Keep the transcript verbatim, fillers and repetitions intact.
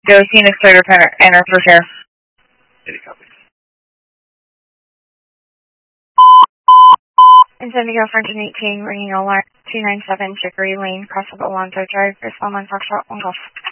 Go Phoenix Toyota Printer, enter for share. eighty copies. In San Diego, French eighteen, ringing alarm two nine seven Chicory Lane, cross of Alonzo Drive, respond one Foxtrot, one golf.